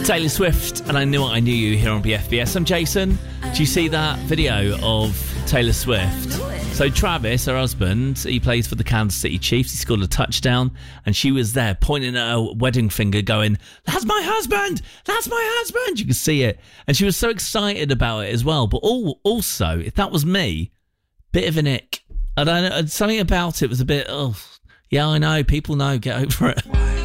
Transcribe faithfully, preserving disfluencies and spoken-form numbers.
Taylor Swift, and I Knew What I Knew You here on B F B S. I'm Jason. Do you see that video of Taylor Swift? So Travis, her husband, he plays for the Kansas City Chiefs. He scored a touchdown, and she was there pointing at her wedding finger going, "That's my husband! That's my husband!" You can see it. And she was so excited about it as well. But all, also, if that was me, bit of an ick. I don't know, something about it was a bit, oh, yeah, I know, people know, get over it.